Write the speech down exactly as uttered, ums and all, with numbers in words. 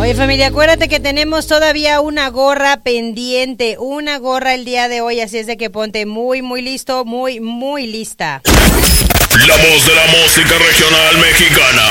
Oye, familia, acuérdate que tenemos todavía una gorra pendiente, una gorra el día de hoy, así es de que ponte muy, muy listo, muy, muy lista. La voz de la música regional mexicana.